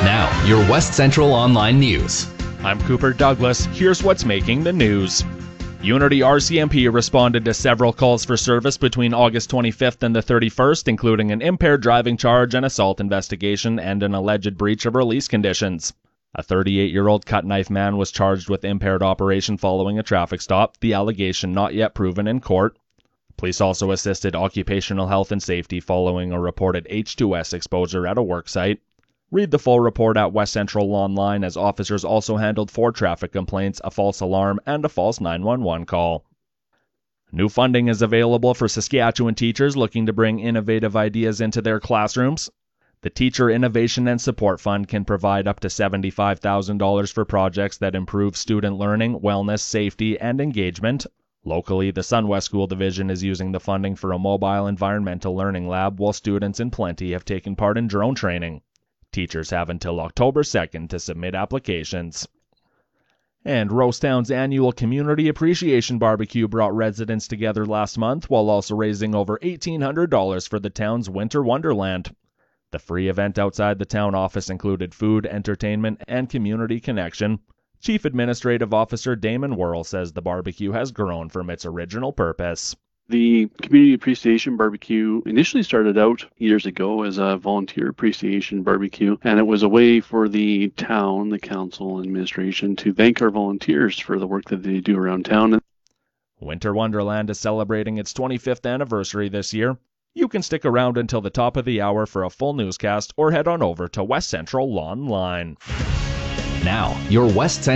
Now, your West Central Online News. I'm Cooper Douglas. Here's what's making the news. Unity RCMP responded to several calls for service between August 25th and the 31st, including an impaired driving charge, an assault investigation, and an alleged breach of release conditions. A 38-year-old cut-knife man was charged with impaired operation following a traffic stop, the allegation not yet proven in court. Police also assisted occupational health and safety following a reported H2S exposure at a worksite. Read the full report at West Central Online, as officers also handled 4 traffic complaints, a false alarm, and a false 911 call. New funding is available for Saskatchewan teachers looking to bring innovative ideas into their classrooms. The Teacher Innovation and Support Fund can provide up to $75,000 for projects that improve student learning, wellness, safety, and engagement. Locally, the SunWest School Division is using the funding for a mobile environmental learning lab, while students in Plenty have taken part in drone training. Teachers have until October 2nd to submit applications. And Rosetown's annual Community Appreciation Barbecue brought residents together last month, while also raising over $1,800 for the town's Winter Wonderland. The free event outside the town office included food, entertainment, and community connection. Chief Administrative Officer Damon Worrell says the barbecue has grown from its original purpose. The Community Appreciation Barbecue initially started out years ago as a volunteer appreciation barbecue, and it was a way for the town, the council, and administration to thank our volunteers for the work that they do around town. Winter Wonderland is celebrating its 25th anniversary this year. You can stick around until the top of the hour for a full newscast, or head on over to West Central Online. Now, your West Central